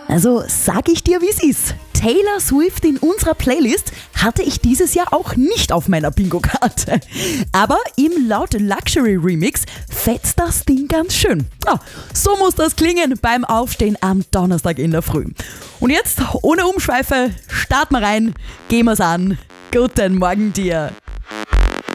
Also sag ich dir, wie es ist. Taylor Swift in unserer Playlist hatte ich dieses Jahr auch nicht auf meiner Bingo-Karte. Aber im Loud Luxury Remix fetzt das Ding ganz schön. So muss das klingen beim Aufstehen am Donnerstag in der Früh. Und jetzt, ohne Umschweife, starten wir rein, gehen wir's an. Guten Morgen dir.